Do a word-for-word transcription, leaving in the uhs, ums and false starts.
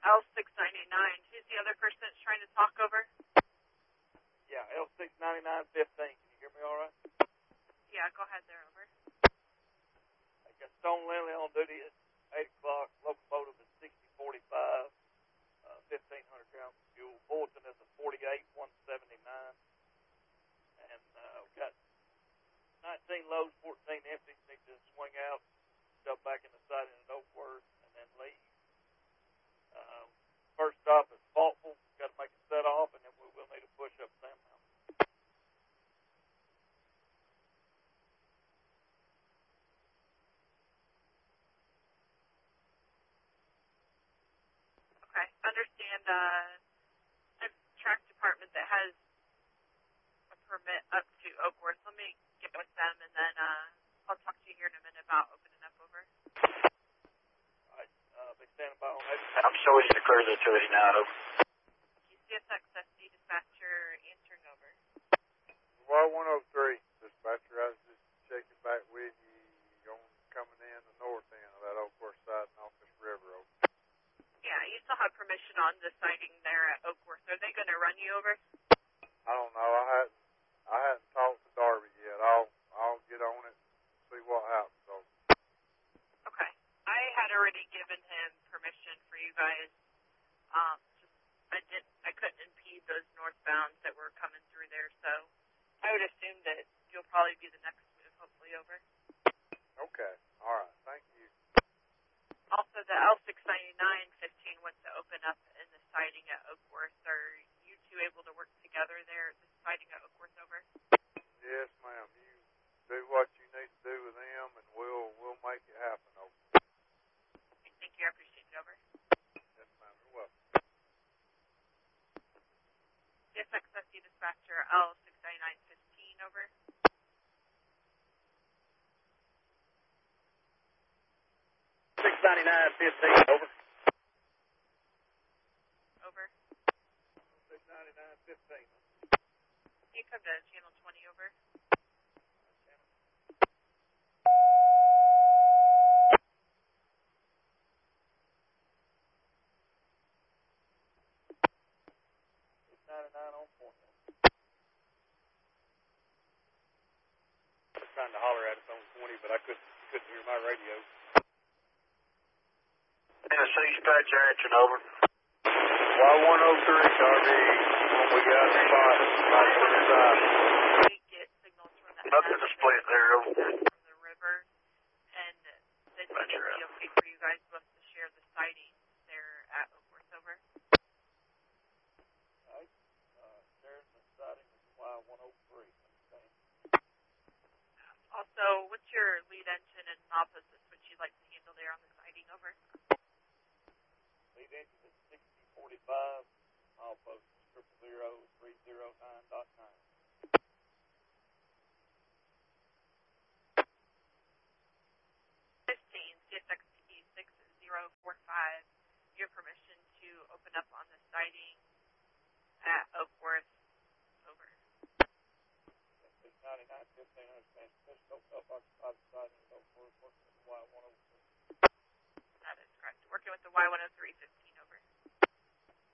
L six ninety-nine. Who's the other person that's trying to talk over? Yeah, L six ninety-nine fifteen. Can you hear me all right? Yeah, go ahead there, over. I got Stone Lindley on duty at eight o'clock. Locomotive is sixty forty-five, uh, fifteen hundred gallons of fuel. Bulletin is a forty-eight one seventy-nine. And uh, we've got nineteen loads, fourteen empties. Need to swing out, jump back in the siding at Oakworth, and then leave. Um, first stop is Faultville. Got to make a set off, and then we will need a push up Sam Mountain. Okay, understand uh, a track department that has a permit up to Oakworth. Let me get with them, and then uh, I'll talk to you here in a minute about opening up, over. All right, uh, be standing by on eight. I'm so easy to clear the two eighty-nine, over. C S X S D dispatcher answering, over. Y one oh three, dispatcher, I was just checking back with you on coming in the north end of that Oakworth side and off this river. Over. Yeah, you still have permission on the sighting there at Oakworth. Are they going to run you over? I don't know. I hadn't I hadn't talked to Darby yet. I'll I'll get on it and see what happens. Over. Okay. I had already given him permission for you guys. Um, just I didn't I couldn't impede those northbounds that were coming through there, so I would assume that you'll probably be the next move, hopefully, over. Okay. All right. Thank you. Also, the L six ninety-nine fifteen wants to open up in the siding at Oakworth. Are you two able to work together there at the siding at Oakworth, over? Yes, ma'am. You do what you need to do with them, and we'll we'll make it happen. Over. Thank you. I appreciate it, over. Yes, ma'am. You're welcome. C S X S D dispatcher L six ninety-nine fifteen, over. six ninety-nine fifteen, over. Over. six ninety-nine fifteen. Can you come to channel twenty, over? six ninety-nine on point. I was trying to holler at us on twenty, but I couldn't couldn't hear my radio. Tennessee dispatcher answering, over. Y one oh three, Darby. We got a spot right to the side. We get signals from the Nothing to split there, over. from the river, and this would be okay for you guys both to share the sighting there at Oakworth, over. All right, uh, sharing the siding is Y one oh three. Understand? Also, what's your lead engine and opposites, which you'd like to handle there on the sighting, over? Lead engine is sixty forty-five. Mile post triple zero three zero nine dot nine. fifteen, C S X T six zero four five. Your permission to open up on the sighting